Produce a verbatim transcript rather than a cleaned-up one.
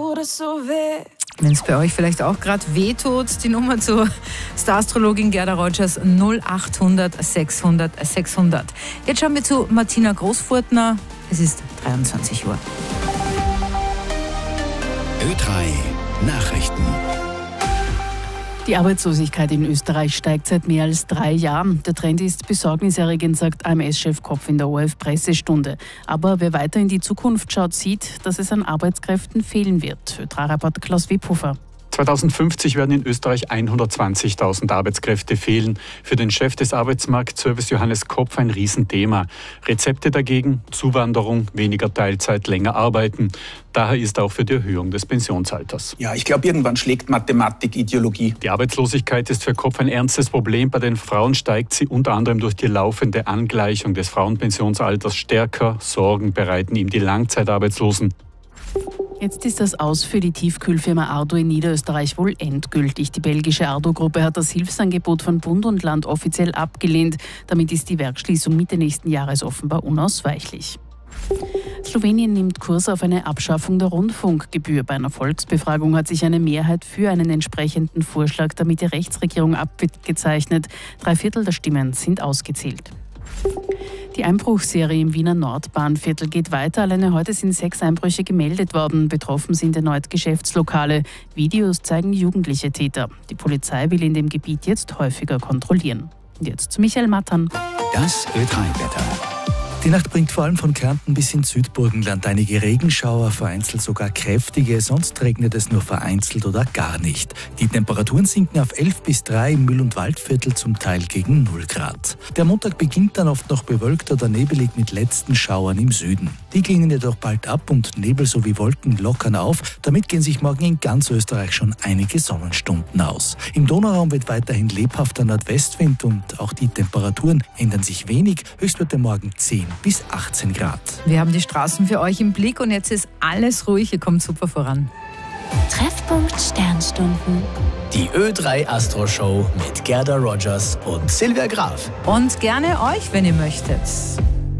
tut es so weh. Wenn es bei euch vielleicht auch gerade wehtut, die Nummer zur Star-Astrologin Gerda Rogers null achthundert sechshundert sechshundert. Jetzt schauen wir zu Martina Großfurtner. Es ist dreiundzwanzig Uhr. Ö drei Nachrichten. Die Arbeitslosigkeit in Österreich steigt seit mehr als drei Jahren. Der Trend ist besorgniserregend, sagt A M S-Chef Kopf in der O R F-Pressestunde. Aber wer weiter in die Zukunft schaut, sieht, dass es an Arbeitskräften fehlen wird. Ö drei Reporter Klaus Wiphofer. zweitausendfünfzig werden in Österreich hundertzwanzigtausend Arbeitskräfte fehlen. Für den Chef des Arbeitsmarktservice Johannes Kopf ein Riesenthema. Rezepte dagegen: Zuwanderung, weniger Teilzeit, länger arbeiten. Daher ist auch für die Erhöhung des Pensionsalters. Ja, ich glaube, irgendwann schlägt Mathematik Ideologie. Die Arbeitslosigkeit ist für Kopf ein ernstes Problem. Bei den Frauen steigt sie unter anderem durch die laufende Angleichung des Frauenpensionsalters stärker. Sorgen bereiten ihm die Langzeitarbeitslosen. Jetzt ist das Aus für die Tiefkühlfirma Ardo in Niederösterreich wohl endgültig. Die belgische Ardo-Gruppe hat das Hilfsangebot von Bund und Land offiziell abgelehnt. Damit ist die Werksschließung Mitte nächsten Jahres offenbar unausweichlich. Slowenien nimmt Kurs auf eine Abschaffung der Rundfunkgebühr. Bei einer Volksbefragung hat sich eine Mehrheit für einen entsprechenden Vorschlag der Mitte-Rechts-Regierung abgezeichnet. Drei Viertel der Stimmen sind ausgezählt. Die Einbruchsserie im Wiener Nordbahnviertel geht weiter. Alleine heute sind sechs Einbrüche gemeldet worden. Betroffen sind erneut Geschäftslokale. Videos zeigen jugendliche Täter. Die Polizei will in dem Gebiet jetzt häufiger kontrollieren. Und jetzt zu Michael Mattern. Das Ö drei Wetter. Die Nacht bringt vor allem von Kärnten bis ins Südburgenland einige Regenschauer, vereinzelt sogar kräftige, sonst regnet es nur vereinzelt oder gar nicht. Die Temperaturen sinken auf elf bis drei im Mühl- und Waldviertel, zum Teil gegen null Grad. Der Montag beginnt dann oft noch bewölkt oder nebelig mit letzten Schauern im Süden. Die klingen jedoch bald ab und Nebel sowie Wolken lockern auf. Damit gehen sich morgen in ganz Österreich schon einige Sonnenstunden aus. Im Donauraum wird weiterhin lebhafter Nordwestwind und auch die Temperaturen ändern sich wenig. Höchstwerte morgen zehn bis achtzehn Grad. Wir haben die Straßen für euch im Blick und jetzt ist alles ruhig. Ihr kommt super voran. Treffpunkt Sternstunden. Die Ö drei Astro Show mit Gerda Rogers und Silvia Graf. Und gerne euch, wenn ihr möchtet.